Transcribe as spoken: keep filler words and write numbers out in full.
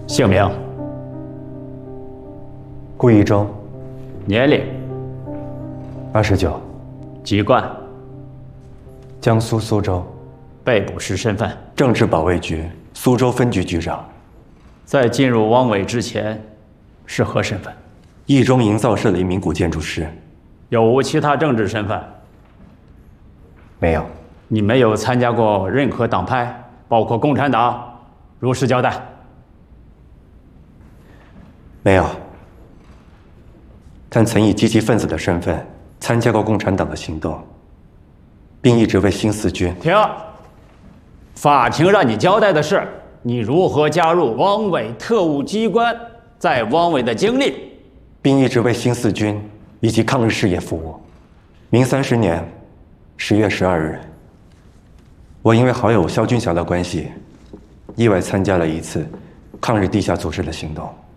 姓名、 顾一中， 年龄、 二十九， 籍贯、 江苏苏州， 被捕时身份。 政治保卫局苏州分局局长。 在进入汪伪之前，是何身份？ 一中营造社的一名古建筑师。 有无其他政治身份？ 没有。 你没有参加过任何党派，包括共产党？如实交代。 没有。但曾以积极分子的身份参加过共产党的行动，并一直为新四军。 停！法庭让你交代的是你如何加入汪伪特务机关，在汪伪的经历， 并一直为新四军以及抗日事业服务。明三十年十月十二日，我因为好友肖军祥的关系，意外参加了一次抗日地下组织的行动。